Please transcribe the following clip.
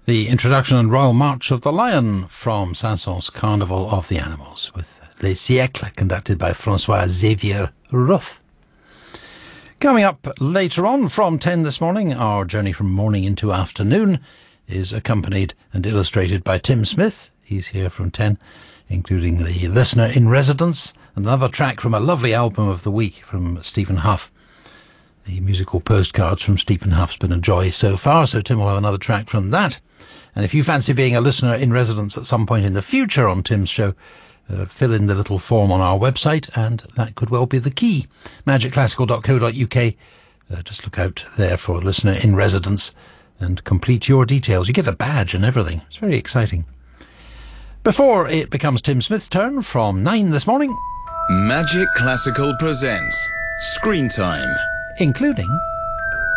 The introduction and Royal March of the Lion from Saint-Saëns' Carnival of the Animals with Les Siècles, conducted by François Xavier Ruth. Coming up later on from 10 this morning, our journey from morning into afternoon is accompanied and illustrated by Tim Smith. He's here from 10, including the Listener in Residence, another track from a lovely album of the week from Stephen Huff. The musical postcards from Stephen Huff's been a joy so far, so Tim will have another track from that. And if you fancy being a listener in residence at some point in the future on Tim's show, fill in the little form on our website, and that could well be the key. magicclassical.co.uk. Just look out there for listener in residence and complete your details. You get a badge and everything. It's very exciting. Before it becomes Tim Smith's turn from 9 this morning, Magic Classical presents Screen Time, including